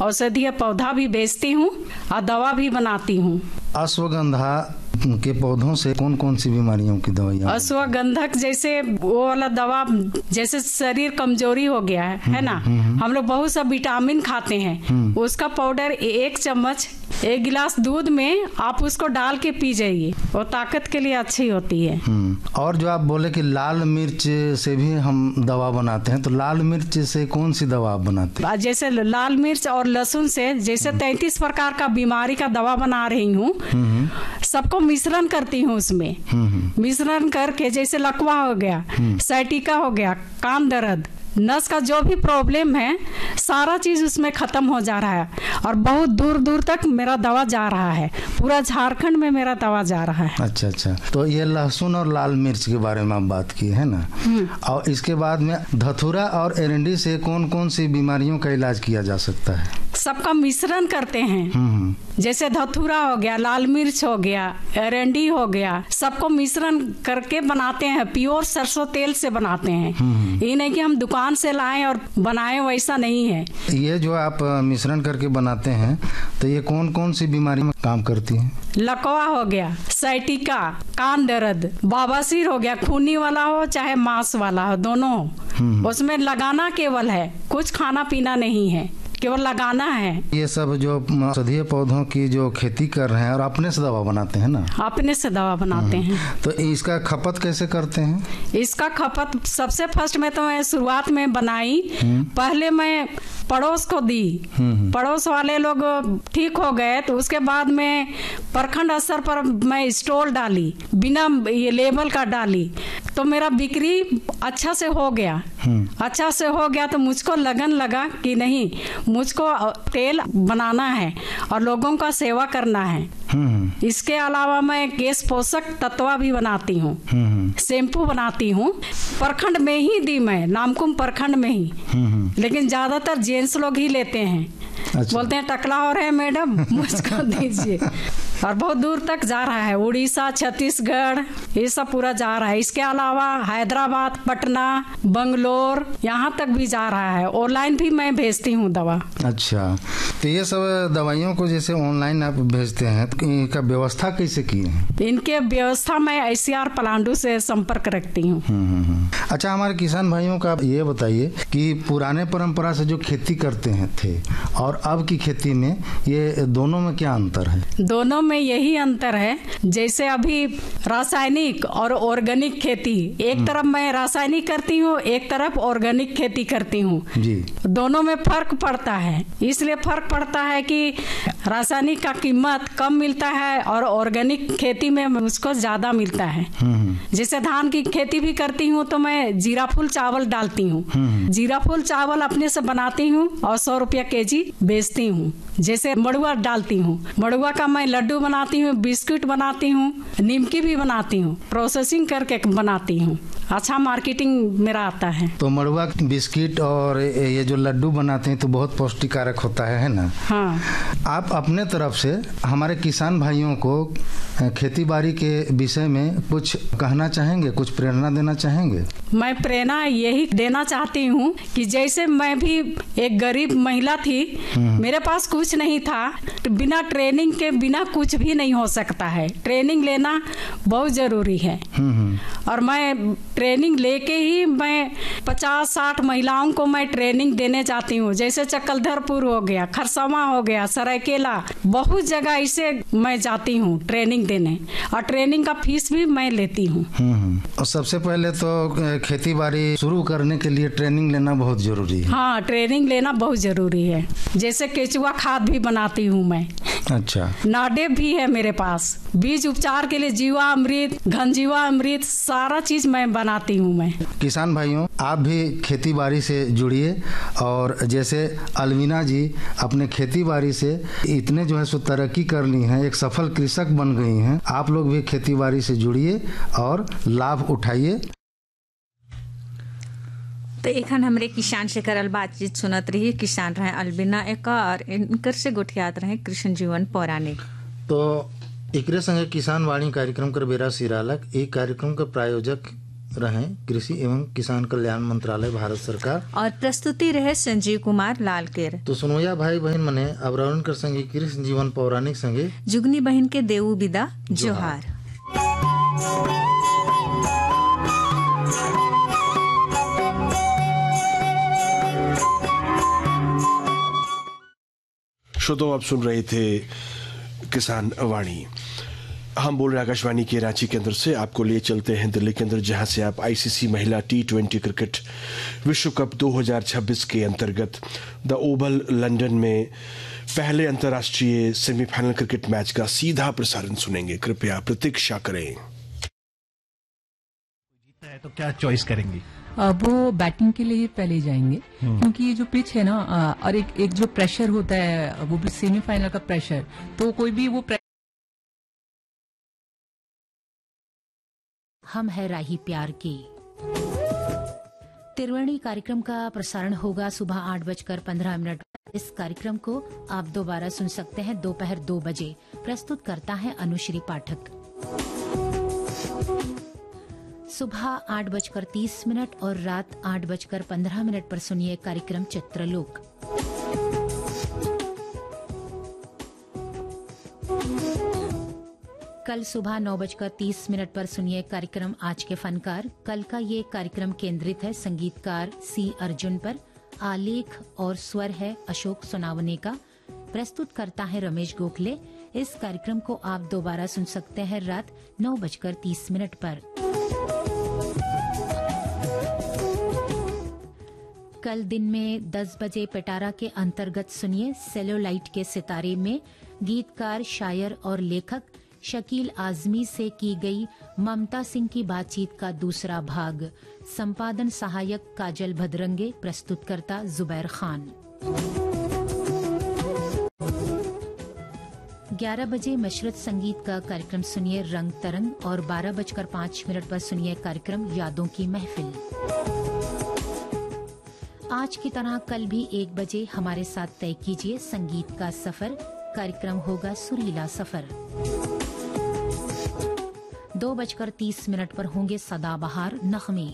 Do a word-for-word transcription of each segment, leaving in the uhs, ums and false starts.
औषधीय पौधा भी बेचती हूँ और दवा भी बनाती हूँ। अश्वगंधा के पौधों से कौन कौन सी बीमारियों की दवाइयाँ? अश्वगंधक जैसे वो वाला दवा, जैसे शरीर कमजोरी हो गया है है ना, हम लोग बहुत सा विटामिन खाते हैं, उसका पाउडर एक चम्मच एक गिलास दूध में आप उसको डाल के पी जाइए, वो ताकत के लिए अच्छी होती है। और जो आप बोले कि लाल मिर्च से भी हम दवा बनाते हैं, तो लाल मिर्च से कौन सी दवा आप बनाते हैं? जैसे लाल मिर्च और लहसुन से जैसे तैंतीस प्रकार का बीमारी का दवा बना रही हूँ, सबको मिश्रण करती हूँ उसमें, मिश्रण करके जैसे लकवा हो गया, साइटिका हो गया, कान दर्द, नस का जो भी प्रॉब्लम है सारा चीज उसमें खत्म हो जा रहा है और बहुत दूर दूर तक मेरा दवा जा रहा है, पूरा झारखंड में मेरा दवा जा रहा है। अच्छा अच्छा, तो ये लहसुन और लाल मिर्च के बारे में आप बात की है ना, और इसके बाद में धतूरा और एरंडी से कौन कौन सी बीमारियों का इलाज किया जा सकता है? सबका मिश्रण करते हैं, जैसे धतूरा हो गया, लाल मिर्च हो गया, एरंडी हो गया, सबको मिश्रण करके बनाते हैं, प्योर सरसों तेल से बनाते हैं। ये नहीं कि हम दुकान से लाएं और बनाएं, वैसा नहीं है। ये जो आप मिश्रण करके बनाते हैं तो ये कौन कौन सी बीमारी में काम करती है? लकवा हो गया, साइटिका, कान दर्द, बवासीर हो गया, खूनी वाला हो चाहे मांस वाला हो, दोनों हो। उसमें लगाना केवल है, कुछ खाना पीना नहीं है, केवल लगाना है। ये सब जो औषधीय पौधों की जो खेती कर रहे हैं और अपने से दवा बनाते हैं ना? अपने से दवा बनाते हैं। तो इसका खपत कैसे करते हैं? इसका खपत सबसे फर्स्ट में तो मैं शुरुआत में बनाई, पहले मैं पड़ोस को दी, पड़ोस वाले लोग ठीक हो गए, तो उसके बाद में प्रखंड स्तर पर मैं स्टॉल डाली, बिना ये लेबल का डाली, तो मेरा बिक्री अच्छा से हो गया। अच्छा से हो गया तो मुझको लगन लगा कि नहीं, मुझको तेल बनाना है और लोगों का सेवा करना है। इसके अलावा मैं केश पोषक तत्वा भी बनाती हूँ, शैम्पू बनाती हूँ, प्रखंड में ही दी मैं, नामकुम प्रखंड में ही, लेकिन ज्यादातर जेंट्स लोग ही लेते हैं। अच्छा। बोलते हैं टकला हो रहे हैं मैडम, मुझको दीजिए। और बहुत दूर तक जा रहा है, उड़ीसा, छत्तीसगढ़, ये सब पूरा जा रहा है। इसके अलावा हैदराबाद, पटना, बंगलोर, यहाँ तक भी जा रहा है। ऑनलाइन भी मैं भेजती हूँ दवा। अच्छा, तो ये सब दवाइयों को जैसे ऑनलाइन आप भेजते हैं तो इनका व्यवस्था कैसे की है? इनके व्यवस्था मैं आईसीआर पलांडू से संपर्क रखती हूँ। अच्छा, हमारे किसान भाइयों का ये बताइए कि पुराने परंपरा से जो खेती करते हैं थे और अब की खेती में, ये दोनों में क्या अंतर है? दोनों में यही अंतर है, जैसे अभी रासायनिक और ऑर्गेनिक खेती, एक तरफ मैं रासायनिक करती हूँ, एक तरफ ऑर्गेनिक खेती करती हूँ जी। दोनों में फर्क पड़ता है, इसलिए फर्क पड़ता है कि रासायनिक का कीमत कम मिलता है और ऑर्गेनिक खेती में मुझको ज्यादा मिलता है। जैसे धान की खेती भी करती हूँ तो मैं जीरा फूल चावल डालती हूँ, जीरा फूल चावल अपने से बनाती हूँ और सौ रुपया के जी बेचती हूँ। जैसे मड़ुआ डालती हूँ, मड़ुआ का मैं लड्डू बनाती हूँ, बिस्कुट बनाती हूँ, निमकी भी बनाती हूँ, प्रोसेसिंग करके बनाती हूँ, अच्छा मार्केटिंग मेरा आता है। तो मड़ुआ बिस्किट और ये जो लड्डू बनाते हैं तो बहुत पौष्टिकारक होता है, है ना? हाँ। आप अपने तरफ से हमारे किसान भाइयों को खेती बाड़ी के विषय में कुछ कहना चाहेंगे, कुछ प्रेरणा देना चाहेंगे? मैं प्रेरणा यही देना चाहती हूँ कि जैसे मैं भी एक गरीब महिला थी, मेरे पास कुछ नहीं था, तो बिना ट्रेनिंग के बिना कुछ भी नहीं हो सकता है। ट्रेनिंग लेना बहुत जरूरी है और मैं ट्रेनिंग लेके ही मैं पचास साठ महिलाओं को मैं ट्रेनिंग देने जाती हूँ। जैसे चकलधरपुर हो गया, खरसावा हो गया, सरायकेला, बहुत जगह इसे मैं जाती हूँ ट्रेनिंग देने और ट्रेनिंग का फीस भी मैं लेती हूँ। और सबसे पहले तो खेती बाड़ी शुरू करने के लिए ट्रेनिंग लेना बहुत जरूरी है। हाँ, ट्रेनिंग लेना बहुत जरूरी है। जैसे केचुआ खाद भी बनाती हूँ मैं। अच्छा। नाडेप भी है मेरे पास, बीज उपचार के लिए जीवा अमृत, घनजीवा अमृत, सारा चीज मैं बनाती हूँ मैं। किसान भाइयों, आप भी खेती बाड़ी से जुड़िए और जैसे अलविना जी अपने खेती बाड़ी से इतने जो है सो तरक्की कर ली हैं, एक सफल कृषक बन गई हैं, आप लोग भी खेती बाड़ी से जुड़िए और लाभ उठाइए। तो एखन हमरे किसान से करल बातचीत सुनत रही, किसान रहे अलबिना एक और इनकर से गोठियात रहे कृष्ण जीवन पौराणिक। तो एकरे संगे किसान वाणी कार्यक्रम कर बेरा सिरालक, एक कार्यक्रम का प्रायोजक रहे कृषि एवं किसान कल्याण मंत्रालय भारत सरकार। और प्रस्तुति रहे संजीव कुमार लालकेर। तो सुनोया भाई बहन मने आवरण कर संगे कृष्ण जीवन पौराणिक संगे जुगनी बहन के देऊ विदा जोहार। श्रोताओं, आप सुन रहे थे किसान वाणी। हम बोल रहे आकाशवाणी के रांची केंद्र से। आपको लिए चलते हैं दिल्ली के अंदर, जहां से आप आईसीसी महिला टी ट्वेंटी क्रिकेट विश्व कप दो हज़ार छब्बीस के अंतर्गत द ओवल लंदन में पहले अंतर्राष्ट्रीय सेमीफाइनल क्रिकेट मैच का सीधा प्रसारण सुनेंगे। कृपया प्रतीक्षा करें। जीतता है तो क्या चॉइस करेंगी? वो बैटिंग के लिए पहले जाएंगे, क्योंकि ये जो पिच है ना, और एक एक जो प्रेशर होता है, वो भी सेमीफाइनल का प्रेशर, तो कोई भी वो हम है राही प्यार की त्रिवेणी कार्यक्रम का प्रसारण होगा सुबह आठ बजकर पंद्रह मिनट। इस कार्यक्रम को आप दोबारा सुन सकते हैं दोपहर दो बजे। प्रस्तुत करता है अनुश्री पाठक। सुबह आठ बजकर तीस मिनट और रात आठ बजकर पंद्रह मिनट पर सुनिए कार्यक्रम चित्रलोक। कल सुबह नौ बजकर तीस मिनट पर सुनिए कार्यक्रम आज के फनकार। कल का ये कार्यक्रम केंद्रित है संगीतकार सी अर्जुन पर। आलेख और स्वर है अशोक सोनावने का। प्रस्तुत करता है रमेश गोखले। इस कार्यक्रम को आप दोबारा सुन सकते हैं रात नौ बजकर तीस मिनट पर। कल दिन में दस बजे पेटारा के अंतर्गत सुनिए सेलोलाइट के सितारे में गीतकार, शायर और लेखक शकील आजमी से की गई ममता सिंह की बातचीत का दूसरा भाग। संपादन सहायक काजल भद्रंगे। प्रस्तुतकर्ता जुबैर खान। ग्यारह बजे मशरत संगीत का कार्यक्रम सुनिए रंग तरंग और बारह बजकर पाँच मिनट पर सुनिए कार्यक्रम यादों की महफिल। आज की तरह कल भी एक बजे हमारे साथ तय कीजिए संगीत का सफर। कार्यक्रम होगा सुरीला सफर। दो बजकर तीस मिनट पर होंगे सदाबहार नगमे।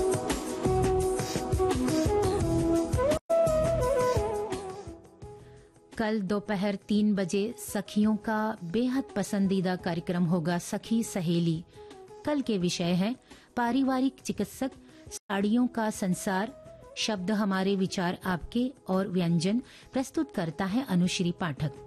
कल दोपहर तीन बजे सखियों का बेहद पसंदीदा कार्यक्रम होगा सखी सहेली। कल के विषय है पारिवारिक चिकित्सक, साड़ियों का संसार, शब्द हमारे विचार आपके और व्यंजन। प्रस्तुत करता है अनुश्री पाठक।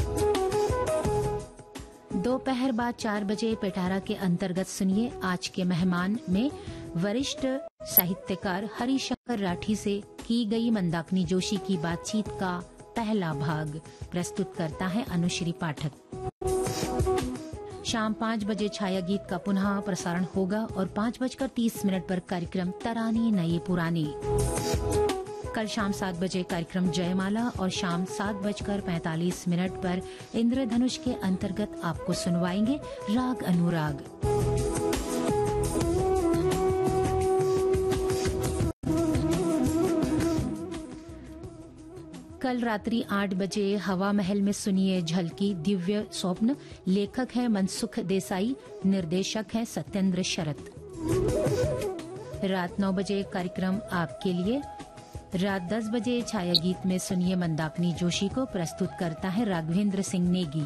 दोपहर बाद चार बजे पेटारा के अंतर्गत सुनिए आज के मेहमान में वरिष्ठ साहित्यकार हरिशंकर राठी से की गई मंदाकिनी जोशी की बातचीत का पहला भाग। प्रस्तुत करता है अनुश्री पाठक। शाम पाँच बजे छाया गीत का पुनः प्रसारण होगा और पाँच बजकर तीस मिनट पर कार्यक्रम तराने नए पुराने। कल शाम सात बजे कार्यक्रम जयमाला और शाम सात बजकर पैंतालीस मिनट पर इंद्रधनुष के अंतर्गत आपको सुनवाएंगे राग अनुराग। कल रात्रि आठ बजे हवा महल में सुनिए झलकी दिव्य स्वप्न। लेखक है मनसुख देसाई, निर्देशक है सत्येंद्र शरत। रात नौ बजे कार्यक्रम आपके लिए। रात दस बजे छाया गीत में सुनिए मंदाकिनी जोशी को। प्रस्तुत करता है राघवेंद्र सिंह नेगी।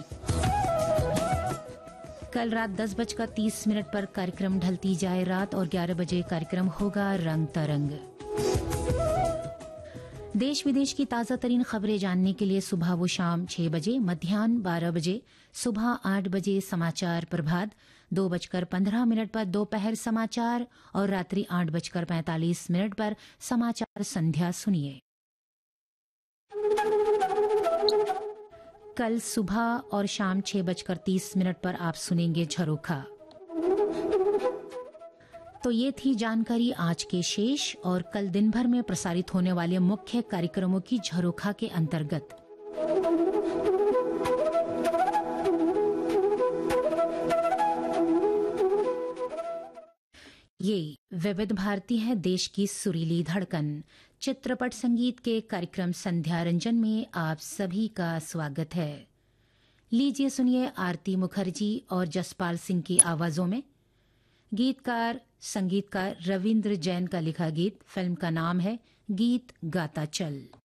कल रात दस बजकर तीस मिनट पर कार्यक्रम ढलती जाए रात और ग्यारह बजे कार्यक्रम होगा रंग तरंग। देश विदेश की ताजा तरीन खबरें जानने के लिए सुबह वो शाम छह बजे, मध्याह्न बारह बजे, सुबह आठ बजे समाचार प्रभात, दो बजकर पंद्रह मिनट पर दोपहर समाचार और रात्रि आठ बजकर पैंतालीस मिनट पर समाचार संध्या सुनिए। कल सुबह और शाम छह बजकर तीस मिनट पर आप सुनेंगे झरोखा। तो ये थी जानकारी आज के शेष और कल दिन भर में प्रसारित होने वाले मुख्य कार्यक्रमों की झरोखा के अंतर्गत। ये विविध भारती है, देश की सुरीली धड़कन। चित्रपट संगीत के कार्यक्रम संध्या रंजन में आप सभी का स्वागत है। लीजिए सुनिए आरती मुखर्जी और जसपाल सिंह की आवाजों में गीतकार संगीतकार रविंद्र जैन का लिखा गीत। फिल्म का नाम है गीत गाता चल।